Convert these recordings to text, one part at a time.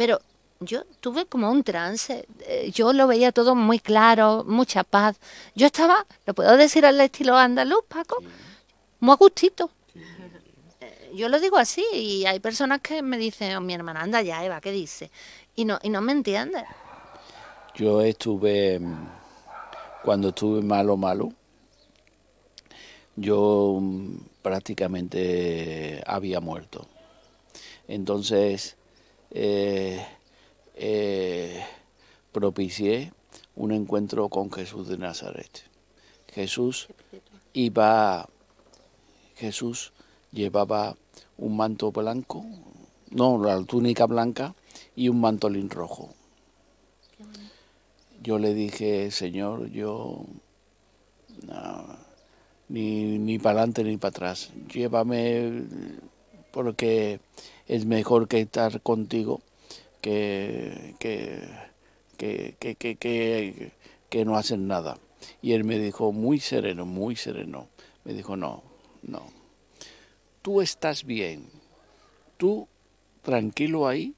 Pero yo tuve como un trance, yo lo veía todo muy claro, mucha paz. Yo estaba, lo puedo decir al estilo andaluz, Paco, muy a gustito. Yo lo digo así y hay personas que me dicen, oh, mi hermana, anda ya, Eva, ¿qué dice? Y no me entienden. Yo estuve, cuando estuve malo, yo prácticamente había muerto. Entonces, eh, eh, propicié un encuentro con Jesús de Nazaret. Jesús iba, Jesús llevaba un manto blanco, no, la túnica blanca y un mantolín rojo. Yo le dije, Señor, yo no, ni para adelante ni para atrás, llévame porque es mejor que estar contigo que, que, que no hacer nada. Y él me dijo muy sereno, me dijo, no, tú estás bien, tú tranquilo ahí,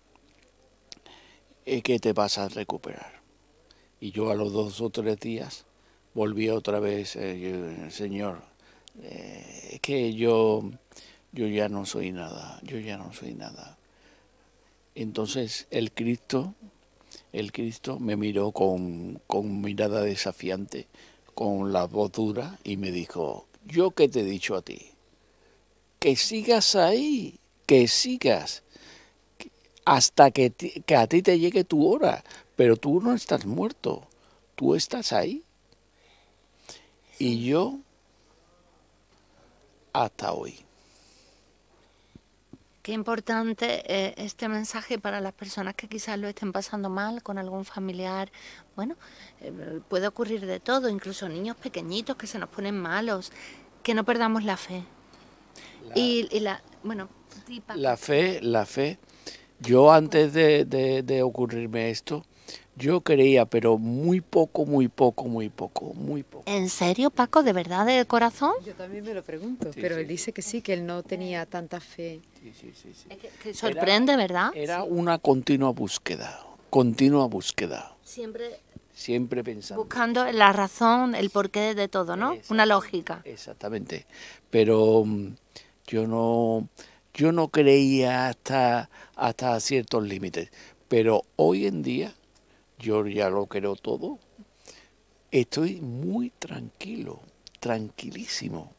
que te vas a recuperar. Y yo a los 2 o 3 días volví otra vez, Señor, es que yo ya no soy nada, yo ya no soy nada. Entonces el Cristo me miró con mirada desafiante, con la voz dura y me dijo, ¿yo qué te he dicho a ti? Que sigas ahí, que sigas, hasta que a ti te llegue tu hora, pero tú no estás muerto, tú estás ahí. Y yo hasta hoy. Qué importante este mensaje para las personas que quizás lo estén pasando mal con algún familiar. Bueno, puede ocurrir de todo, incluso niños pequeñitos que se nos ponen malos, que no perdamos la fe. La fe, yo antes de ocurrirme esto, yo creía, pero muy poco. ¿En serio, Paco? ¿De verdad, de corazón? Yo también me lo pregunto, Sí, pero sí. él dice que sí, que él no tenía tanta fe. Sí. Es que sorprende, ¿verdad? Era una continua búsqueda. Siempre pensando. Buscando la razón, el porqué de todo, ¿no? Una lógica. Exactamente. Pero yo no creía hasta ciertos límites. Pero hoy en día, yo ya lo creo todo. Estoy muy tranquilísimo.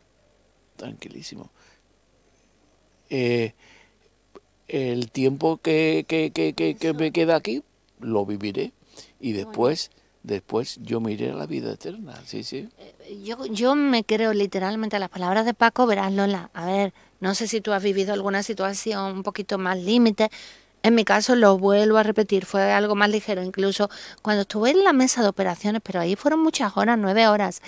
El tiempo que me queda aquí, lo viviré. Y después yo me iré a la vida eterna. Sí. Yo me creo literalmente a las palabras de Paco. Verás, Lola, a ver, no sé si tú has vivido alguna situación un poquito más límite. En mi caso, lo vuelvo a repetir, fue algo más ligero. Incluso cuando estuve en la mesa de operaciones, pero ahí fueron muchas horas, 9 horas.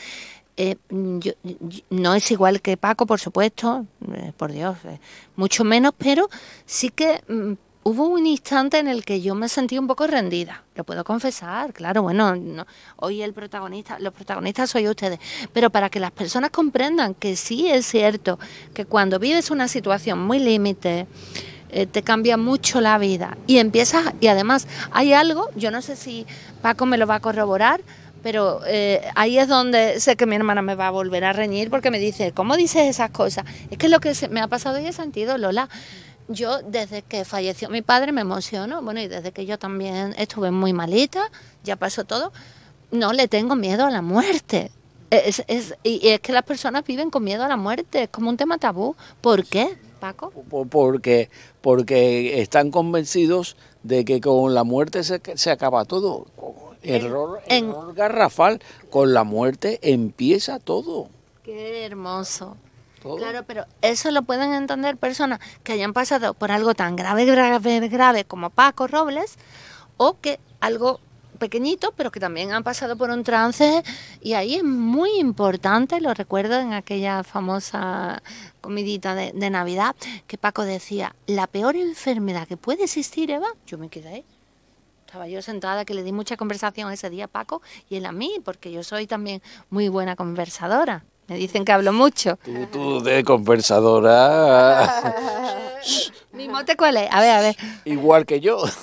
No es igual que Paco, por supuesto, por Dios, mucho menos, pero sí que hubo un instante en el que yo me sentí un poco rendida, lo puedo confesar, claro, bueno, no, hoy los protagonistas sois ustedes, pero para que las personas comprendan que sí es cierto que cuando vives una situación muy límite, te cambia mucho la vida y empiezas, y además hay algo, yo no sé si Paco me lo va a corroborar, pero ahí es donde sé que mi hermana me va a volver a reñir porque me dice, ¿cómo dices esas cosas? Es que lo que me ha pasado y he sentido, Lola. Yo desde que falleció mi padre me emociono, bueno, y desde que yo también estuve muy malita, ya pasó todo, no le tengo miedo a la muerte. Y es que las personas viven con miedo a la muerte, es como un tema tabú. ¿Por qué, Paco? Porque están convencidos de que con la muerte se acaba todo. Error garrafal. Con la muerte empieza todo. Qué hermoso. ¿Todo? Claro, pero eso lo pueden entender personas que hayan pasado por algo tan grave como Paco Robles, o que algo pequeñito, pero que también han pasado por un trance, y ahí es muy importante, lo recuerdo en aquella famosa comidita de Navidad, que Paco decía, la peor enfermedad que puede existir, Eva, yo me quedé ahí. Estaba yo sentada, que le di mucha conversación ese día a Paco y él a mí, porque yo soy también muy buena conversadora. Me dicen que hablo mucho. Tú de conversadora. ¿Mi mote cuál es? A ver. Igual que yo.